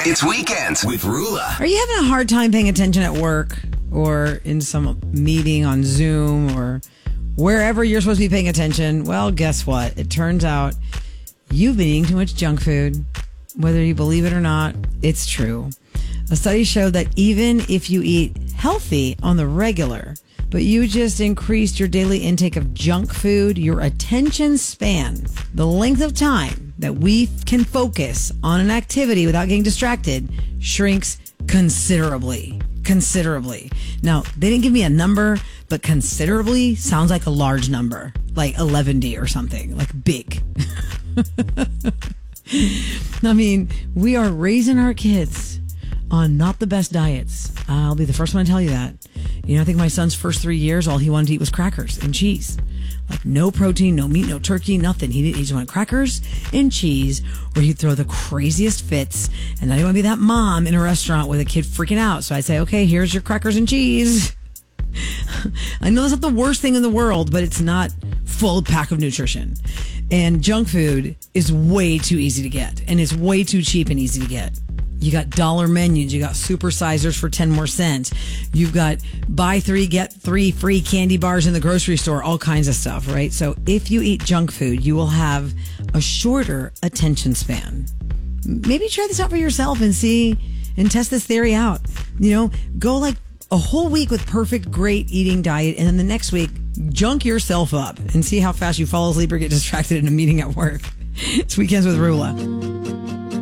It's Weekends with Rula. Are you having a hard time paying attention at work or in some meeting on Zoom or wherever you're supposed to be paying attention? Well, guess what? It turns out you've been eating too much junk food. Whether you believe it or not, it's true. A study showed that even if you eat healthy on the regular, but you just increased your daily intake of junk food, your attention span, the length of time that we can focus on an activity without getting distracted, shrinks considerably. Considerably. Now, they didn't give me a number, but considerably sounds like a large number, like 11D or something, like big. I mean, we are raising our kids on not the best diets. I'll be the first one to tell you that. You know, I think my son's first 3 years, all he wanted to eat was crackers and cheese. Like no protein, no meat, no turkey, nothing. He just wanted crackers and cheese, or he'd throw the craziest fits. And I didn't want to be that mom in a restaurant with a kid freaking out. So I'd say, okay, here's your crackers and cheese. I know that's not the worst thing in the world, but it's not full pack of nutrition. And junk food is way too easy to get, and it's way too cheap and easy to get. You got dollar menus. You got supersizers for 10 more cents. You've got buy 3, get 3 free candy bars in the grocery store, all kinds of stuff, right? So if you eat junk food, you will have a shorter attention span. Maybe try this out for yourself and see and test this theory out. You know, go like a whole week with perfect, great eating diet, and then the next week, junk yourself up and see how fast you fall asleep or get distracted in a meeting at work. It's Weekends with Rula.